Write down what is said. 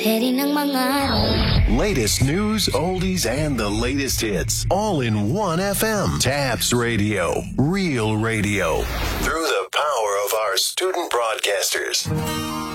Petty ng mga Latest news, oldies, and the latest hits. All in one FM. Tabs Radio. Real radio. Through the power of our student broadcasters.